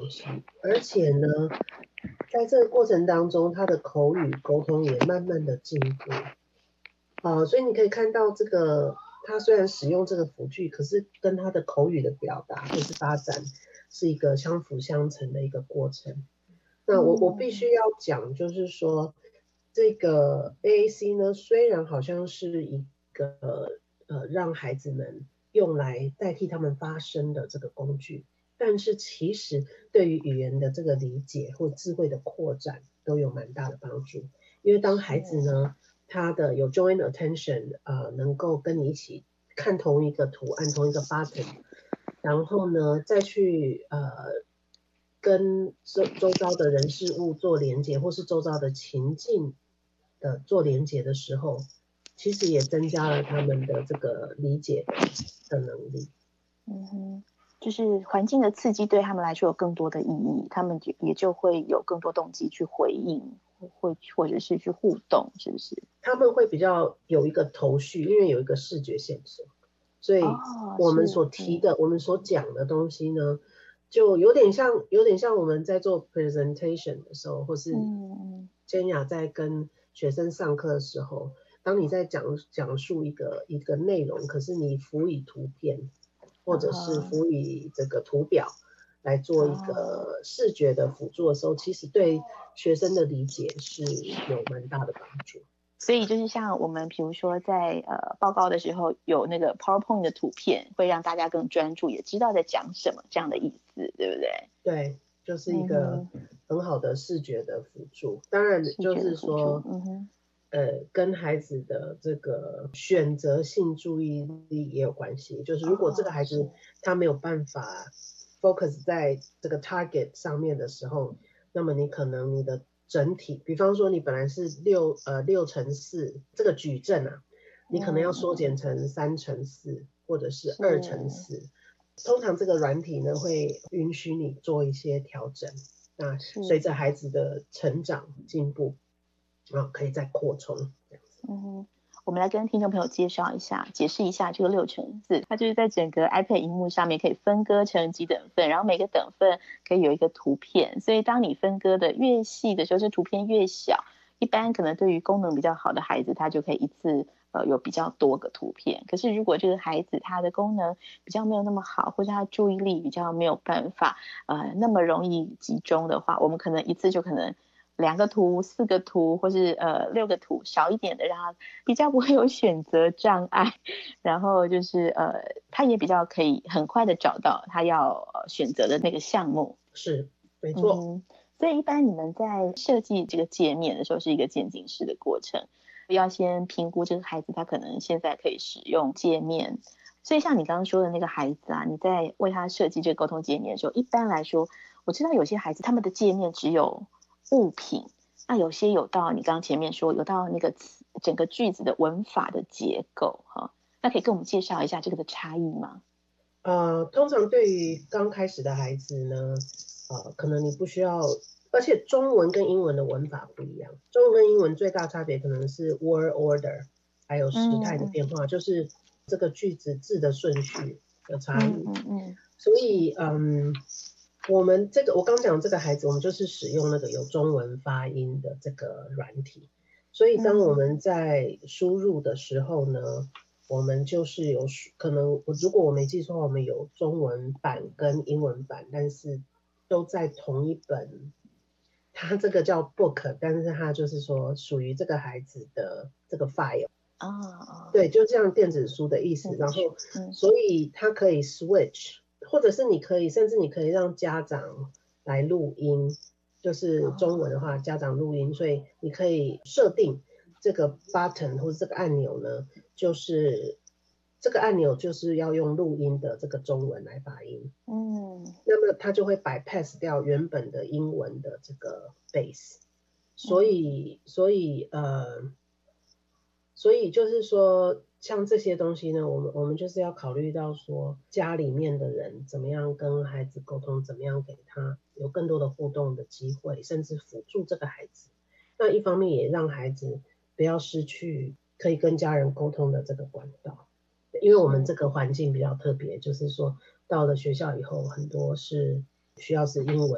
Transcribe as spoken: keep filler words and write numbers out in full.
西，而且呢，在这个过程当中，他的口语沟通也慢慢的进步。呃，所以你可以看到这个，他虽然使用这个辅具，可是跟他的口语的表达或是发展是一个相辅相成的一个过程。那我我必须要讲，就是说这个 A A C 呢，虽然好像是一个呃让孩子们用来代替他们发声的这个工具，但是其实对于语言的这个理解或智慧的扩展都有蛮大的帮助。因为当孩子呢，他的有 joint attention， 呃，能够跟你一起看同一个图案、同一个 button， 然后呢，再去呃跟周周遭的人事物做连接，或是周遭的情境的做连接的时候，其实也增加了他们的这个理解的能力。 嗯哼，就是环境的刺激对他们来说有更多的意义，他们就也就会有更多动机去回应，或或者是去互动，是不是？ 他们会比较有一个头绪，因为有一个视觉线索，所以我们所提的、哦、我们所讲的东西呢，就有点像有点像我们在做 presentation 的时候，或是芊雅在跟学生上课的时候，当你在讲讲述一个一个内容，可是你辅以图片，或者是辅以这个图表来做一个视觉的辅助的时候，其实对学生的理解是有蛮大的帮助。 所以就是像我们比如说在呃报告的时候有那个 PowerPoint 的图片，会让大家更专注，也知道在讲什么这样的意思，对不对？ 对，就是一个很好的视觉的辅助。当然就是说，嗯、呃，跟孩子的这个选择性注意力也有关系。就是如果这个孩子、哦、他没有办法 focus 在这个 target 上面的时候，那么你可能你的整体，比方说你本来是六呃六乘四这个矩阵啊，你可能要缩减成三乘四或者是二乘四。通常这个软体呢会允许你做一些调整，那随着孩子的成长进步，啊，可以再扩充。 嗯，我们来跟听众朋友介绍一下，解释一下这个六乘四，它就是在整个 iPad 萤幕上面可以分割成几等份，然后每个等份可以有一个图片，所以当你分割的越细的时候，这图片越小。一般可能对于功能比较好的孩子，他就可以一次呃有比较多个图片。可是如果这个孩子他的功能比较没有那么好，或者他注意力比较没有办法呃那么容易集中的话，我们可能一次就可能两个图、四个图，或是呃六个图，少一点的，让他比较不会有选择障碍，然后就是呃他也比较可以很快的找到他要选择的那个项目。 是，没错。 嗯，所以一般你们在设计这个界面的时候是一个渐进式的过程，要先评估这个孩子他可能现在可以使用界面。所以像你刚刚说的那个孩子啊，你在为他设计这个沟通界面的时候，一般来说我知道有些孩子他们的界面只有物品，那有些有到你刚刚前面说有到那个词整个句子的文法的结构哈，那可以跟我们介绍一下这个的差异吗？ 呃，通常对于刚开始的孩子呢，呃，可能你不需要，而且中文跟英文的文法不一样，中文跟英文最大差别可能是 word order， 还有时态的变化，嗯、就是这个句子字的顺序的差异。嗯嗯所以，嗯，我们这个我刚讲这个孩子，我们就是使用那个有中文发音的这个软体，所以当我们在输入的时候呢。嗯我们就是有可能，如果我没记错，我们有中文版跟英文版，但是都在同一本，它这个叫 book， 但是它就是说属于这个孩子的这个 file。哦，对，就这样电子书的意思。然后，嗯、所以它可以 switch， 或者是你可以，甚至你可以让家长来录音，就是中文的话，家长录音，所以你可以设定。这个 button 或者这个按钮呢，就是这个按钮就是要用录音的这个中文来发音，嗯，那么它就会 bypass 掉原本的英文的这个 base， 所以、嗯、所以呃，所以就是说像这些东西呢，我们我们就是要考虑到说家里面的人怎么样跟孩子沟通，怎么样给他有更多的互动的机会，甚至辅助这个孩子。那一方面也让孩子不要失去可以跟家人沟通的这个管道，因为我们这个环境比较特别，就是说到了学校以后，很多是需要是英文。